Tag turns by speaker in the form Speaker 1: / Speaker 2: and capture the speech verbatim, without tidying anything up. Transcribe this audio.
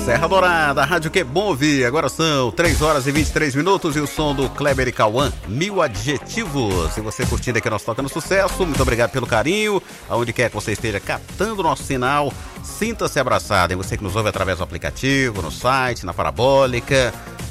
Speaker 1: Serra Dourada, rádio que é bom ouvir. Agora são três horas e vinte e três minutos e o som do Kleber e Cauã, Mil Adjetivos. Se você curtindo aqui nosso Toca no Sucesso, muito obrigado pelo carinho. Aonde quer que você esteja captando o nosso sinal, sinta-se abraçado. E você que nos ouve através do aplicativo, no site, na Parabólica,